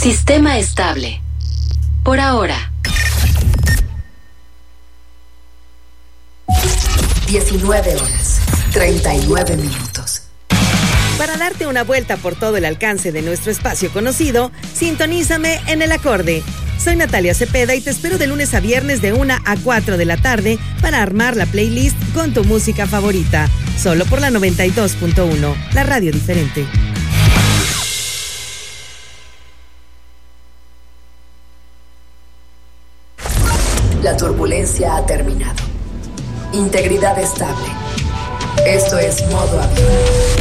Sistema estable. Por ahora. 19 horas, 39 minutos. Para darte una vuelta por todo el alcance de nuestro espacio conocido, sintonízame en El Acorde. Soy Natalia Cepeda y te espero de lunes a viernes de 1 a 4 de la tarde para armar la playlist con tu música favorita. Solo por la 92.1, la radio diferente. La turbulencia ha terminado. Integridad estable. Esto es modo avión.